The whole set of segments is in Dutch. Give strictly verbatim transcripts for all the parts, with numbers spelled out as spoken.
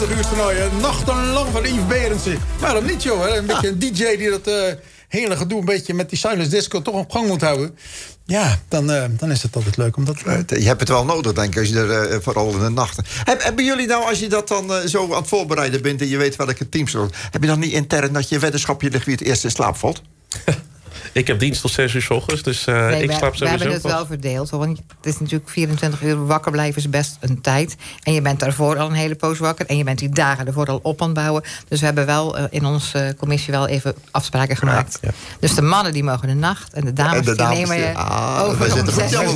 uurtoernooi. Nachtenlang van Yves Berendsen. Waarom niet, joh? Hè? Een beetje een D J die dat uh, hele gedoe een beetje met die silence disco toch op gang moet houden. Ja, dan, uh, dan is het altijd leuk om dat... Uh... Je hebt het wel nodig, denk ik, als je er uh, vooral in de nachten... Heb, hebben jullie nou, als je dat dan uh, zo aan het voorbereiden bent... en je weet welke teams er... heb je dan niet intern dat je weddenschapje ligt wie het eerst in slaap valt? Ik heb dienst tot zes uur 's ochtends, dus uh, nee, ik wij, slaap sowieso. We hebben het wel verdeeld. Want het is natuurlijk vierentwintig uur wakker blijven is best een tijd. En je bent daarvoor al een hele poos wakker. En je bent die dagen ervoor al op aan het bouwen. Dus we hebben wel uh, in onze commissie wel even afspraken gemaakt. Ja, ja. Dus de mannen die mogen de nacht. En de dames, en de dames die nemen je ah, over om zes uur.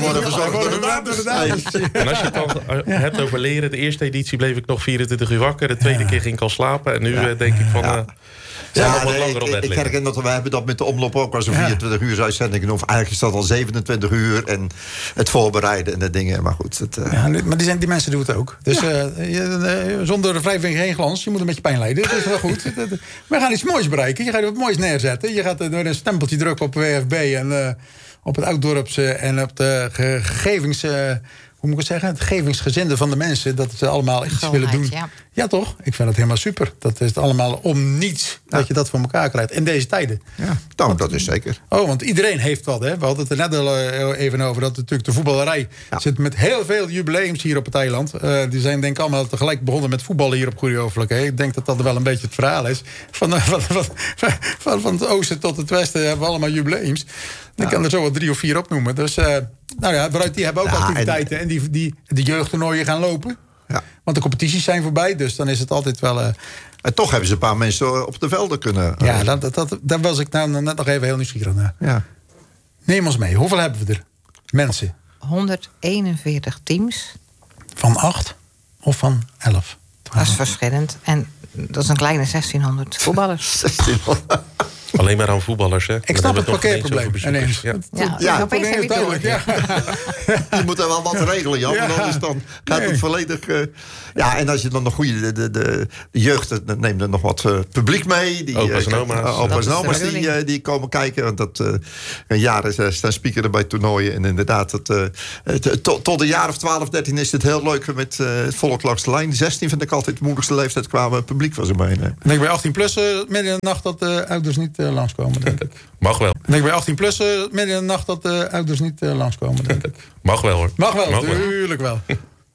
En als je het dan hebt over leren. De eerste editie bleef ik nog vierentwintig uur wakker. De tweede ja. keer ging ik al slapen. En nu ja. denk ik van... Uh, Ja, ja nee, ik, ik, ik herken dat we hebben dat met de omloop ook als een ja. vierentwintig uur uitzending. Of eigenlijk is dat al zevenentwintig uur en het voorbereiden en de dingen. Maar goed. Het, uh... ja, maar die, zijn, die mensen doen het ook. Dus ja. uh, je, uh, zonder wrijving geen glans. Je moet een beetje pijn lijden. Dat is wel goed. We gaan iets moois bereiken. Je gaat wat moois neerzetten. Je gaat uh, door een stempeltje drukken op W F B en uh, op het Oud-Dorpse en op de gegevens... Uh, hoe moet ik het zeggen? Het gevingsgezinde van de mensen... dat ze allemaal iets willen doen. Ja. ja, toch? Ik vind het helemaal super. Dat is het allemaal om niets ja. dat je dat voor elkaar krijgt. In deze tijden. Ja, nou, want, dat is zeker. Oh, want iedereen heeft wat. Hè? We hadden het er net al even over. Dat natuurlijk de voetballerij ja. zit met heel veel jubileums hier op het eiland. Uh, die zijn denk ik allemaal tegelijk begonnen met voetballen hier op Goede Hoofdelijk. Ik denk dat dat wel een beetje het verhaal is. Van, van, van, van, van het oosten tot het westen hebben we allemaal jubileums. Ik kan er zo wat drie of vier opnoemen. Dus, uh, nou ja, waaruit die hebben ook ja, activiteiten. En, en die, die, die jeugdtoernooien gaan lopen. Ja. Want de competities zijn voorbij. Dus dan is het altijd wel... Uh... En toch hebben ze een paar mensen op de velden kunnen... Uh... Ja, dat, dat, dat, daar was ik nou net nog even heel nieuwsgierig naar. Ja. Neem ons mee. Hoeveel hebben we er? Mensen? honderdeenenveertig teams. Van acht of van elf? Dat is verschillend. En dat is een kleine zestienhonderd voetballers. zestienhonderd Alleen maar aan voetballers, hè? Ik snap het parkeerprobleem. Ineens. Ja, ja, ja het probleem is duidelijk. Ja. Je moet er wel wat regelen, Jan. Ja. Anders dan gaat nee. het volledig... Uh, ja, en als je dan nog goede... De, de, de, de jeugd neemt er nog wat uh, publiek mee. Die, opa's en oma's. Uh, opa's en oma's die, uh, die komen kijken. Want dat uh, een jaar is, uh, staan speakers bij toernooien. En inderdaad, dat, uh, het, to, tot een jaar of twaalf, dertien is het heel leuk met uh, het volk langs de lijn. zestien vind ik altijd de moeilijkste leeftijd qua publiek was erbij. Nee. En ik bij achttien plus uh, midden in de nacht dat de uh, ouders niet... Uh, langskomen, denk ik. Mag wel. En ik ben achttien plus, uh, midden in de nacht dat de uh, ouders niet uh, langskomen, denk ik. Mag wel, hoor. Mag wel, Mag tuurlijk wel. wel.